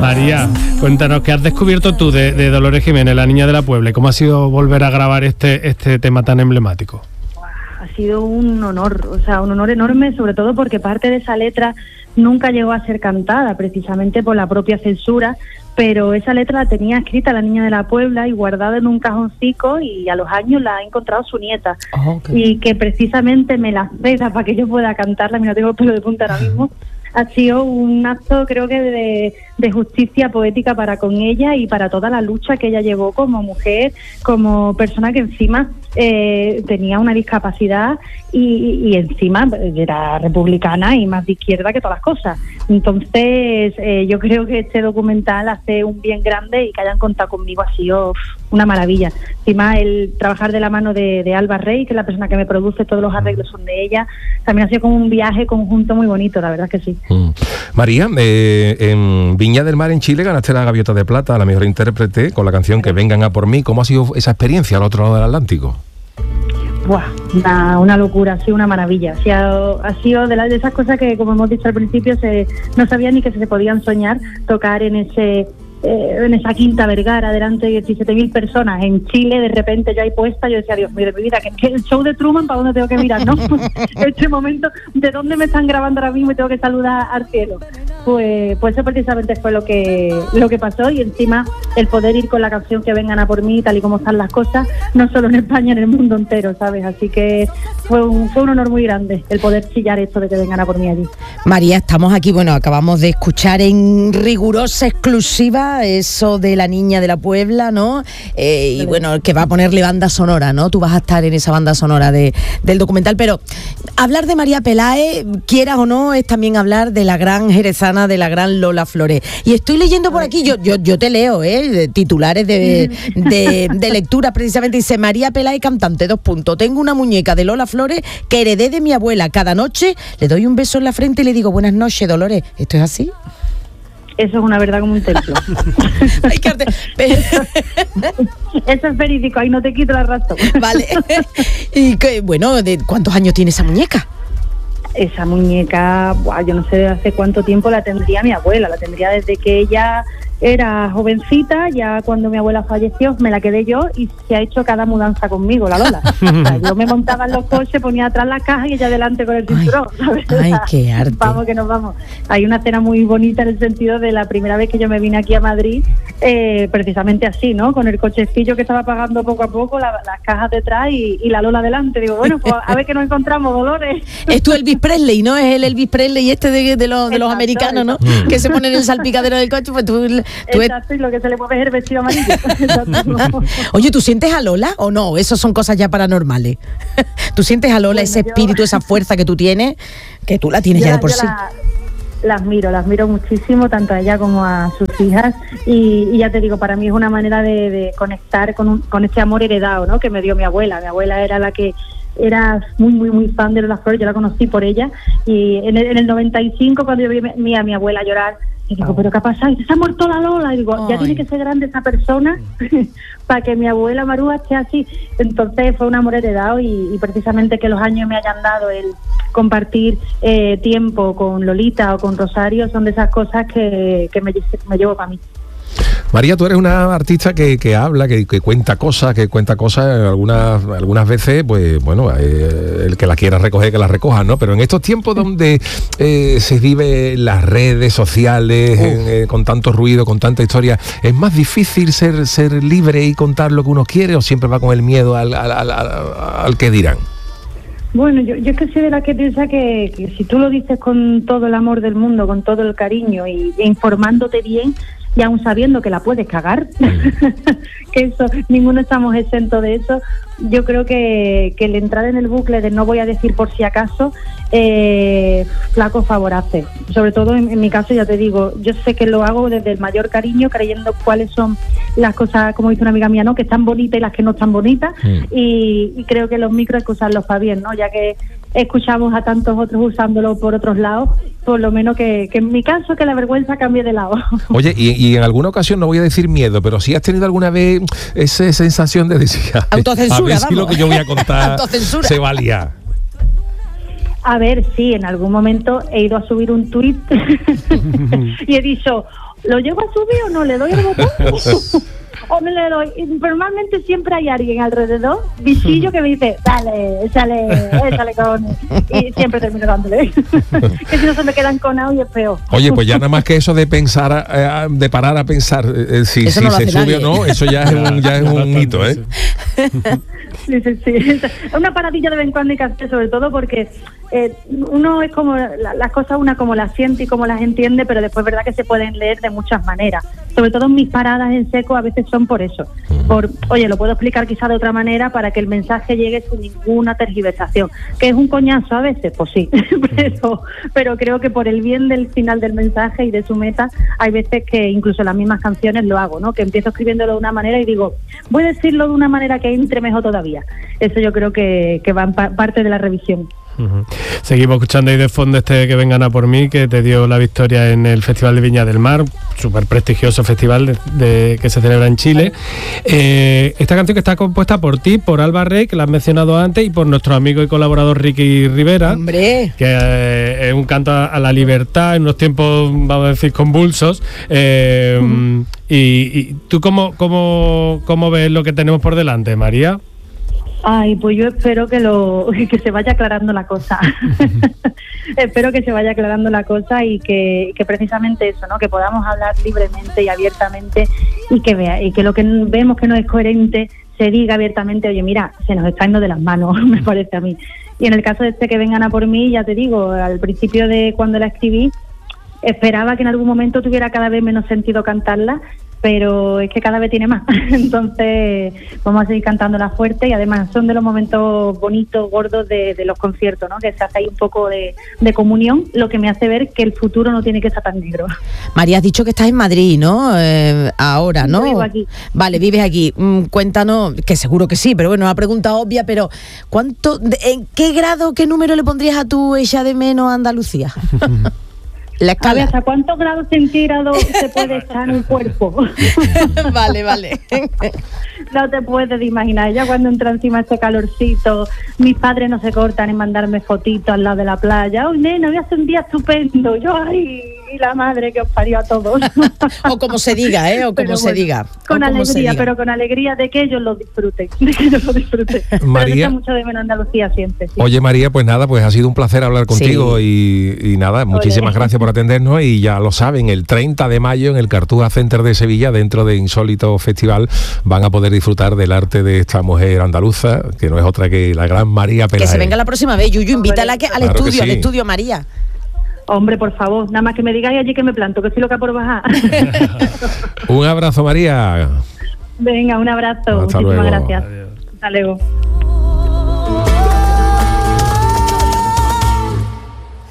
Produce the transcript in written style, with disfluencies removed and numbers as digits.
María, cuéntanos, ¿qué has descubierto tú de Dolores Jiménez, la niña de la Puebla? ¿Cómo ha sido volver a grabar este tema tan emblemático? Ha sido un honor, o sea, un honor enorme, sobre todo porque parte de esa letra nunca llegó a ser cantada, precisamente por la propia censura, pero esa letra la tenía escrita la niña de la Puebla y guardada en un cajoncico, y a los años la ha encontrado su nieta. Y que precisamente me la ceda para que yo pueda cantarla. Mira, tengo el pelo de punta ahora mismo. Ha sido un acto, creo que de justicia poética para con ella y para toda la lucha que ella llevó como mujer, como persona que encima tenía una discapacidad y encima era republicana y más de izquierda que todas las cosas. Entonces yo creo que este documental hace un bien grande, y que hayan contado conmigo ha sido una maravilla. Encima el trabajar de la mano de Alba Rey, que es la persona que me produce, todos los arreglos son de ella, también ha sido como un viaje conjunto muy bonito, la verdad que sí. María, en Viña del Mar, en Chile, ganaste la Gaviota de Plata a la mejor intérprete con la canción Que vengan a por mí. ¿Cómo ha sido esa experiencia al otro lado del Atlántico? Buah, una locura, ha sido una maravilla. Ha sido de esas cosas que, como hemos dicho al principio, no sabía ni que se podían soñar, tocar en esa Quinta Vergara delante de 17.000 personas en Chile. De repente ya hay puesta, yo decía, Dios mío de mi vida, que el show de Truman, ¿para dónde tengo que mirar, no? Este momento, ¿de dónde me están grabando ahora mismo y tengo que saludar al cielo? Pues eso precisamente fue lo que pasó, y encima el poder ir con la canción Que vengan a por mí, tal y como están las cosas, no solo en España, en el mundo entero, ¿sabes? Así que fue un honor muy grande el poder chillar esto de Que vengan a por mí allí. María, estamos aquí, acabamos de escuchar en rigurosa exclusiva eso de la niña de la Puebla, ¿no? Y que va a ponerle banda sonora, ¿no? Tú vas a estar en esa banda sonora del documental, pero hablar de María Peláez, quieras o no, es también hablar de la gran jerezana, de la gran Lola Flores. Y estoy leyendo por aquí, yo te leo, titulares de lectura, precisamente dice: María Peláez, cantante, : tengo una muñeca de Lola Flores que heredé de mi abuela. Cada noche le doy un beso en la frente y le digo buenas noches, Dolores. ¿Esto es así? Eso es una verdad como un templo. Eso es verídico, ahí no te quito la razón. Vale. Y ¿de cuántos años tiene esa muñeca? Esa muñeca, yo no sé de hace cuánto tiempo la tendría mi abuela. La tendría desde que ella era jovencita. Ya cuando mi abuela falleció me la quedé yo, y se ha hecho cada mudanza conmigo, la Lola. O sea, yo me montaba en los coches, ponía atrás la caja y ella adelante con el cinturón, ¿sabes? Ay, qué arte. Vamos que nos vamos. Hay una escena muy bonita en el sentido de la primera vez que yo me vine aquí a Madrid, precisamente así, ¿no? Con el cochecillo que estaba pagando poco a poco, las cajas detrás y la Lola adelante. Digo, pues a ver que nos encontramos, Dolores. Es tú Elvis Presley, ¿no? Es el Elvis Presley de los americanos, ¿no? Que se ponen en el salpicadero del coche, pues tú exacto, y lo que se le mueve es el vestido amarillo. Oye, ¿tú sientes a Lola o no? Eso son cosas ya paranormales. ¿Tú sientes a Lola, ese espíritu, esa fuerza que tú tienes, que tú la tienes ya de por sí? Las miro muchísimo, tanto a ella como a sus hijas, y ya te digo, para mí es una manera de conectar con este amor heredado, ¿no? Que me dio mi abuela. Mi abuela era la que era muy, muy, muy fan de Lola Flores. Yo la conocí por ella, y en el 95, cuando yo vi a mi abuela llorar, y digo, ¿pero qué ha pasado? ¿Se ha muerto la Lola? Y digo, ya tiene que ser grande esa persona para que mi abuela Marúa esté así. Entonces fue un amor heredado, y precisamente que los años me hayan dado el compartir tiempo con Lolita o con Rosario son de esas cosas que me llevo para mí. María, tú eres una artista que habla, que cuenta cosas, algunas veces, pues el que la quiera recoger, que la recoja, ¿no? Pero en estos tiempos donde se vive las redes sociales, con tanto ruido, con tanta historia, ¿es más difícil ser libre y contar lo que uno quiere, o siempre va con el miedo al que dirán? Bueno, yo es que soy de la que piensa que si tú lo dices con todo el amor del mundo, con todo el cariño e informándote bien, y aún sabiendo que la puedes cagar, que eso, ninguno estamos exentos de eso, yo creo que el entrar en el bucle de no voy a decir por si acaso, flaco favor hace. Sobre todo en mi caso, ya te digo, yo sé que lo hago desde el mayor cariño, creyendo cuáles son las cosas, como dice una amiga mía, ¿no? Que están bonitas y las que no están bonitas, y creo que los micros hay que usarlos para bien, ¿no? Ya que escuchamos a tantos otros usándolo por otros lados, por lo menos que en mi caso que la vergüenza cambie de lado. Oye, y en alguna ocasión, no voy a decir miedo, pero si has tenido alguna vez esa sensación de decir, autocensura, a ver si lo que yo voy a contar se valía. A ver, sí, en algún momento he ido a subir un tuit y he dicho, ¿lo llego a subir o no? ¿Le doy el botón? ¿O me le doy? Y normalmente siempre hay alguien alrededor, bichillo, que me dice, dale, échale con... Y siempre termino dándole. Que si no se me quedan conados y es peor. Oye, pues ya nada más que eso de pensar, de parar a pensar si Eso no lo se hace sube nadie. o no, eso ya es un hito, ¿eh? Sí. Es una paradilla de vez en cuando hay que hacer, sobre todo porque uno es como las cosas, una como las siente y como las entiende, pero después verdad que se pueden leer de muchas maneras. Sobre todo mis paradas en seco a veces son por eso. Oye, lo puedo explicar quizá de otra manera para que el mensaje llegue sin ninguna tergiversación. ¿Que es un coñazo a veces? Pues sí, pero creo que por el bien del final del mensaje y de su meta, hay veces que incluso las mismas canciones lo hago, ¿no? Que empiezo escribiéndolo de una manera y digo, voy a decirlo de una manera que entre mejor todavía. Eso yo creo que va en parte de la revisión. Uh-huh. Seguimos escuchando ahí de fondo Que vengan a por mí, que te dio la victoria en el Festival de Viña del Mar, súper prestigioso festival que se celebra en Chile. Esta canción que está compuesta por ti, por Alba Rey, que la has mencionado antes, y por nuestro amigo y colaborador Ricky Rivera. ¡Hombre! Que es un canto a la libertad en unos tiempos, vamos a decir, convulsos. Y tú ¿cómo ves lo que tenemos por delante, María? Ay, pues yo espero que se vaya aclarando la cosa. Espero que se vaya aclarando la cosa y que precisamente eso, ¿no? Que podamos hablar libremente y abiertamente y que lo que vemos que no es coherente se diga abiertamente, oye, mira, se nos está yendo de las manos, me parece a mí. Y en el caso de que vengan a por mí, ya te digo, al principio de cuando la escribí, esperaba que en algún momento tuviera cada vez menos sentido cantarla, pero es que cada vez tiene más. Entonces vamos a seguir cantándola fuerte y además son de los momentos bonitos, gordos de los conciertos, ¿no? Que se hace ahí un poco de comunión, lo que me hace ver que el futuro no tiene que estar tan negro. María, has dicho que estás en Madrid, ¿no? Ahora, ¿no? Yo vivo aquí. Vale, vives aquí. Cuéntanos, que seguro que sí, pero bueno, una pregunta obvia, pero ¿en qué grado, qué número le pondrías a tu Echa de Menos a Andalucía? La A ver, escala. ¿hasta cuántos grados centígrados se puede estar en un cuerpo? Vale. No te puedes imaginar. Ya cuando entra encima este calorcito, mis padres no se cortan en mandarme fotitos al lado de la playa. ¡Uy, nena, hoy hace un día estupendo! Yo, ¡ay! Y la madre que os parió a todos. O como se diga, o como se diga. Con o como se alegría, diga. pero con alegría de que ellos lo disfruten. María. Pero mucho de menos Andalucía siempre. Sí. Oye, María, pues nada, pues ha sido un placer hablar contigo y nada, muchísimas gracias por atendernos y ya lo saben, el 30 de mayo en el Cartuja Center de Sevilla, dentro de Insólito Festival, van a poder disfrutar del arte de esta mujer andaluza, que no es otra que la gran María Peláez. Que se venga la próxima vez, Yuyu, invítala al Claro que sí. al estudio, María. Hombre, por favor, nada más que me digáis allí que me planto, que estoy loca por bajar. Un abrazo, María. Venga, un abrazo. Hasta Muchísimas luego. gracias. Hasta luego.